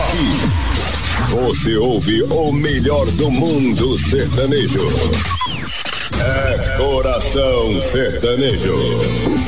Aqui, você ouve o melhor do mundo sertanejo. É Coração Sertanejo.